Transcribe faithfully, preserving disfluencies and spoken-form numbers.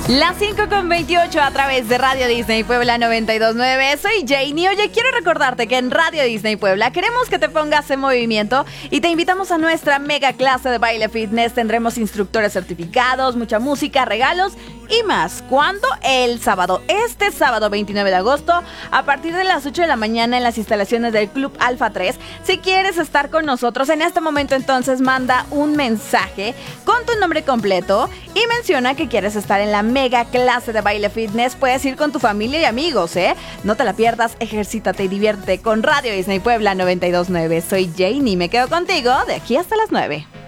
Las cinco con veintiocho a través de Radio Disney Puebla noventa y dos punto nueve. Soy Janie. Oye, quiero recordarte que en Radio Disney Puebla queremos que te pongas en movimiento y te invitamos a nuestra mega clase de baile fitness. Tendremos instructores certificados, mucha música, regalos y más. ¿Cuándo? El sábado. Este sábado veintinueve de agosto a partir de las ocho de la mañana en las instalaciones del Club Alfa tres. Si quieres estar con nosotros en este momento, entonces manda un mensaje con tu nombre completo y menciona que quieres estar en la mega clase de baile fitness. Puedes ir con tu familia y amigos, ¿eh? No te la pierdas, ejercítate y diviértete con Radio Disney Puebla noventa y dos punto nueve. Soy Janie, me quedo contigo de aquí hasta las nueve.